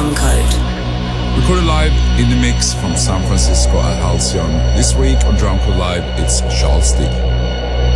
Drumcode. Recorded live in the mix from San Francisco at Halcyon. This week on Drumcode Live, it's Charles D.